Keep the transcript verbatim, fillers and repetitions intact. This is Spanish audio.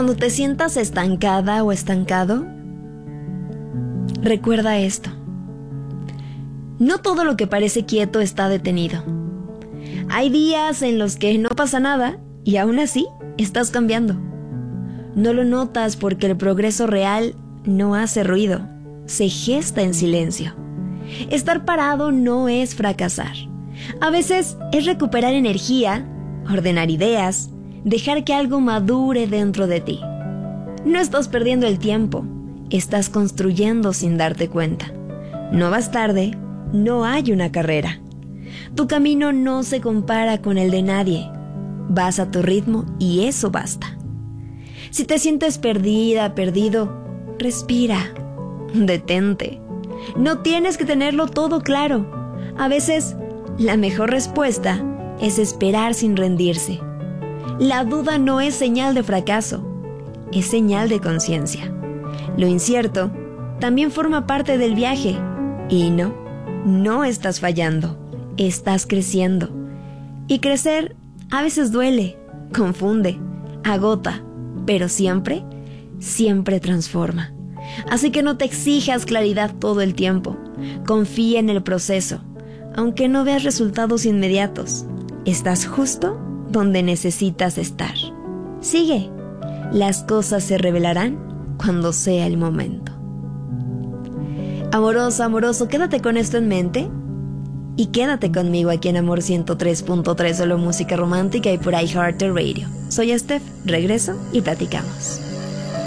Cuando te sientas estancada o estancado, recuerda esto. No todo lo que parece quieto está detenido. Hay días en los que no pasa nada y aún así estás cambiando. No lo notas porque el progreso real no hace ruido, se gesta en silencio. Estar parado no es fracasar. A veces es recuperar energía, ordenar ideas, dejar que algo madure dentro de ti. No estás perdiendo el tiempo, estás construyendo sin darte cuenta. No vas tarde, no hay una carrera. Tu camino no se compara con el de nadie. Vas a tu ritmo y eso basta. Si te sientes perdida, perdido, respira, detente. No tienes que tenerlo todo claro. A veces, la mejor respuesta es esperar sin rendirse. La duda no es señal de fracaso, es señal de conciencia. Lo incierto también forma parte del viaje. Y no, no estás fallando, estás creciendo. Y crecer a veces duele, confunde, agota, pero siempre, siempre transforma. Así que no te exijas claridad todo el tiempo. Confía en el proceso. Aunque no veas resultados inmediatos, estás justo donde necesitas estar. Sigue. Las cosas se revelarán cuando sea el momento. Amoroso, amoroso, quédate con esto en mente y quédate conmigo aquí en Amor ciento tres punto tres, solo música romántica y por iHeartRadio. Soy Steph, regreso y platicamos.